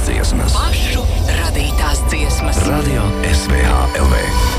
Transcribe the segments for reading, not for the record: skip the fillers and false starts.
dziesmas. Pašu radītās dziesmas. Radio SVH LV.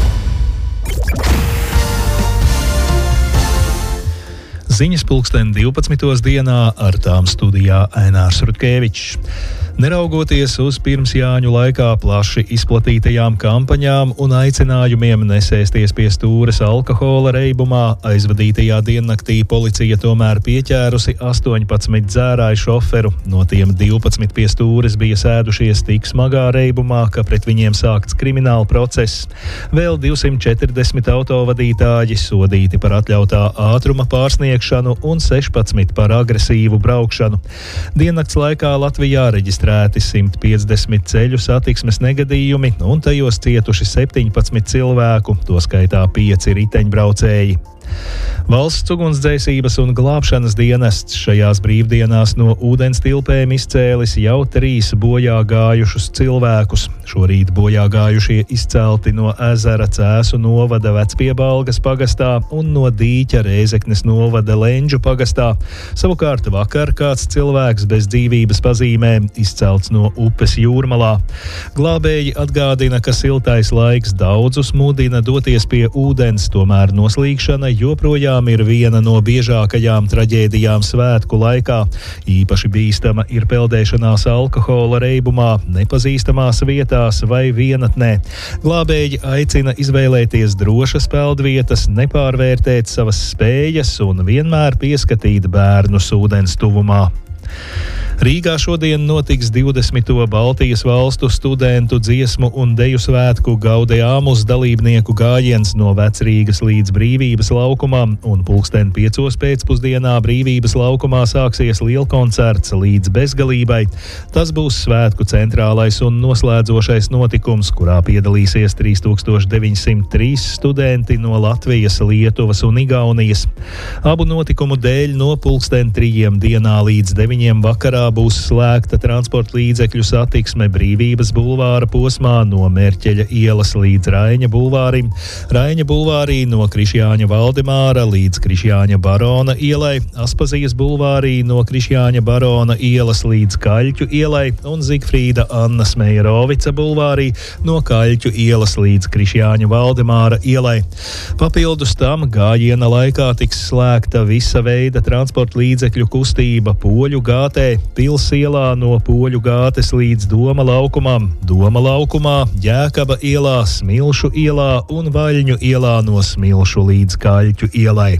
Ziņas 12:12 dienā, ar tām studijā Ainārs Rutkevičs. Neraugoties uz pirms Jāņu laikā plaši izplatītajām kampaņām un aicinājumiem nesēsties pie stūres alkohola reibumā, aizvadītajā diennaktī policija tomēr pieķērusi 18 dzērāju šoferu. No tiem 12 pie stūres bija sēdušies tik smagā reibumā, ka pret viņiem sākts krimināla process. Vēl 240 autovadītāji sodīti par atļautā ātruma pārsniegšanu un 16 par agresīvu braukšanu. Diennakts laikā Latvijā reģistrēti 150 ceļu satiksmes negadījumi un tajos cietuši 17 cilvēku, to skaitā 5 riteņbraucēji. Valsts ugunsdzēsības un glābšanas dienests šajās brīvdienās no ūdens tilpēm izcēlis jau 3 bojā gājušus cilvēkus. Šorīt bojā gājušie izcelti no ezera Cēsu novada Vecpiebalgas pagastā un no Dīķa Rēzeknes novada Lenģu pagastā. Savukārt vakar kāds cilvēks bez dzīvības pazīmēm izcelts no upes Jūrmalā. Glābēji atgādina, ka siltais laiks daudzus mudina doties pie ūdens, tomēr noslīgšana joprojām ir viena no biežākajām traģēdijām svētku laikā. Īpaši bīstama ir peldēšanās alkohola reibumā, nepazīstamās vietās vai vienatnē. Glābēji aicina izvēlēties drošas peldvietas, nepārvērtēt savas spējas un vienmēr pieskatīt bērnus ūdens tuvumā. Rīgā šodien notiks 20. Baltijas valstu studentu dziesmu un deju svētku Gaudeamus dalībnieku gājiens no Vecrīgas līdz Brīvības laukumam, un 5:00 pēcpusdienā Brīvības laukumā sāksies lielkoncerts līdz bezgalībai. Tas būs svētku centrālais un noslēdzošais notikums, kurā piedalīsies 3903 studenti no Latvijas, Lietuvas un Igaunijas. Abu notikumu dēļ no 3:00 dienā līdz 9:00 vakarā būs slēgta transporta līdzekļu satiksme Brīvības bulvāra posmā no Mērķeļa ielas līdz Raiņa bulvārim, Raiņa bulvārī no Krišjāņa Valdemāra līdz Krišjāņa Barona ielai, Aspazijas bulvārī no Krišjāņa Barona ielas līdz Kaļķu ielai un Zigfrīda Anna Smejerovica bulvārī no Kaļķu ielas līdz Krišjāņa Valdemāra ielai. Papildus tam gājiena laikā tiks slēgta visa veida transporta līdzekļu kustība Poļu gātē, Pils ielā no Poļu gātes līdz Doma laukumam, Doma laukumā, Jēkaba ielā, Smilšu ielā un Vaļņu ielā no Smilšu līdz Kaļķu ielai.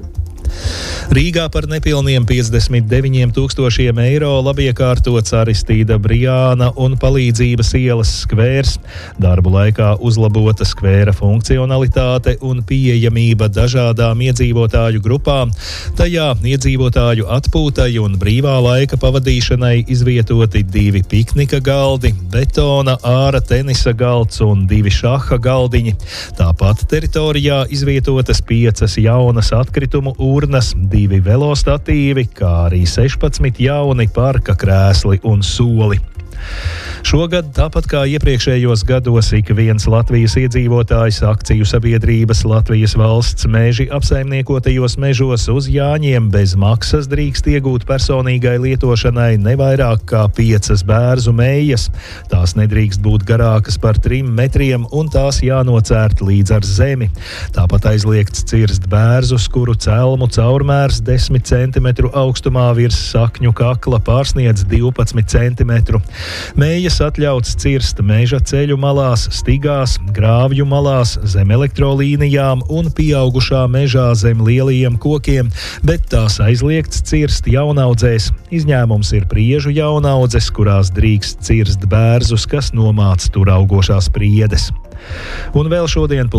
Rīgā par nepilniem 59 000 eiro labiekārtots Aristīda Brijāna un Palīdzības ielas skvērs. Darbu laikā uzlabota skvēra funkcionalitāte un pieejamība dažādām iedzīvotāju grupām. Tajā iedzīvotāju atpūtai un brīvā laika pavadīšanai izvietoti 2 piknika galdi, betona āra tenisa galds un 2 šaha galdiņi. Tāpat teritorijā izvietotas 5 jaunas atkritumu urnas, 2 velostatīvi, kā arī 16 jauni parka krēsli un soli. Šogad, tāpat kā iepriekšējos gados, ik viens Latvijas iedzīvotājs akciju sabiedrības Latvijas valsts meži apsaimniekotajos mežos uz Jāņiem bez maksas drīkst iegūt personīgai lietošanai ne vairāk kā 5 bērzu mējas. Tās nedrīkst būt garākas par 3 metriem un tās jānocērt līdz ar zemi. Tāpat aizliegts cirst bērzus, kuru celmu caurmērs 10 cm augstumā virs sakņu kakla pārsniedz 12 cm. Mējas atļauts cirst meža ceļu malās, stigās, grāvju malās, zem elektrolīnijām un pieaugušā mežā zem lielajiem kokiem, bet tās aizliegts cirst jaunaudzēs. Izņēmums ir priežu jaunaudzes, kurās drīkst cirst bērzus, kas nomāc tur augošās priedes. Un vēl šodien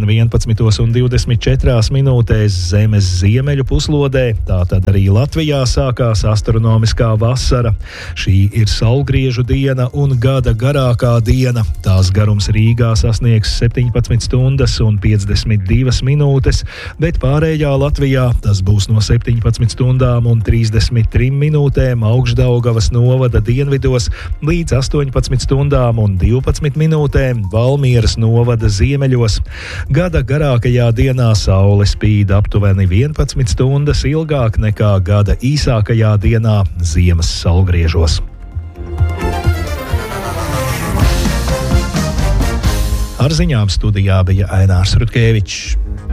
11:24 Zemes ziemeļu puslodē, tātad arī Latvijā sākās astronomiskā vasara. Šī ir saulgriežu diena un gada garākā diena. Tās garums Rīgā sasniegs 17 stundas un 52 minūtes, bet pārējā Latvijā tas būs no 17 stundām un 33 minūtēm Augšdaugavas novada dienvidos līdz 18 stundām un 12 minūtēm Valmieras novada ziemeļos. Gada garākajā dienā saule spīd aptuveni 11 stundas ilgāk nekā gada īsākajā dienā ziemas saulgriežos. Ar ziņām studijā bija Ainārs Rutkevičs.